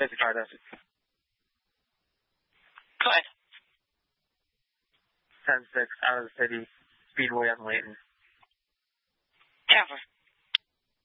Take the car, Dusty. Go ahead. 10-6 out of the city, Speedway on Layton. Tampa.